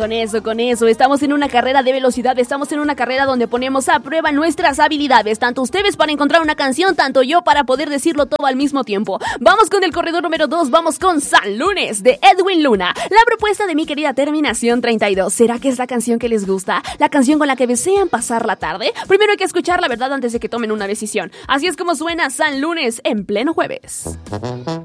con eso. Estamos en una carrera de velocidad, estamos en una carrera donde ponemos a prueba nuestras habilidades, tanto ustedes para encontrar una canción, tanto yo para poder decirlo todo al mismo tiempo. Vamos con el corredor número 2, vamos con San Lunes de Edwin Luna. La propuesta de mi querida Terminación 32. ¿Será que es la canción que les gusta? ¿La canción con la que desean pasar la tarde? Primero hay que escuchar la verdad antes de que tomen una decisión. Así es como suena San Lunes en pleno jueves.